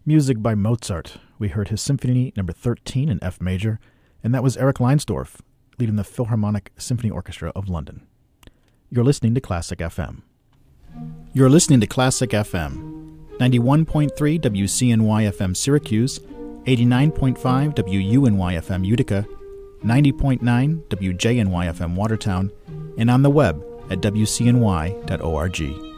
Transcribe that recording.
Music by Mozart. We heard his Symphony No. 13 in F major, and that was Eric Leinsdorf, leading the Philharmonic Symphony Orchestra of London. You're listening to Classic FM. You're listening to Classic FM, 91.3 WCNY FM Syracuse, 89.5 WUNY FM Utica, 90.9 WJNY FM Watertown, and on the web at wcny.org.